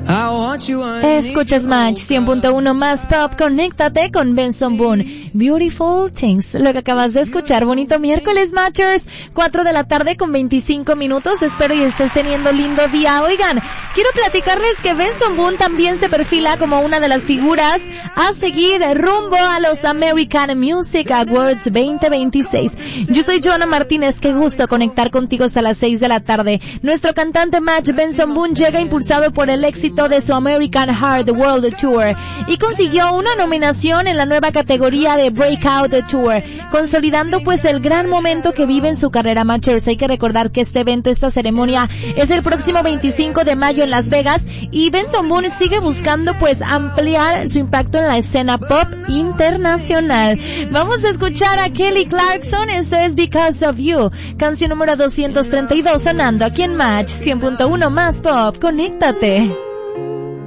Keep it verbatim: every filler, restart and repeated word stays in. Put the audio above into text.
Escuchas Match cien punto uno más Pop, conéctate con Benson Boone, Beautiful Things. Lo que acabas de escuchar, bonito miércoles Matchers, cuatro de la tarde con veinticinco minutos, espero y estés teniendo lindo día. Oigan, quiero platicarles que Benson Boone también se perfila como una de las figuras a seguir rumbo a los American Music Awards veinte veintiséis. Yo soy Joana Martínez, qué gusto conectar contigo hasta las seis de la tarde. Nuestro cantante Match Benson Boone llega impulsado por el éxito de su American Heart World Tour y consiguió una nominación en la nueva categoría de Breakout Tour, consolidando pues el gran momento que vive en su carrera. Matchers, hay que recordar que este evento, esta ceremonia es el próximo veinticinco de mayo en Las Vegas y Benson Boone sigue buscando pues ampliar su impacto en la escena pop internacional. Vamos a escuchar a Kelly Clarkson, esto es Because of You, canción número doscientos treinta y dos sonando aquí en Match cien punto uno más Pop, conéctate.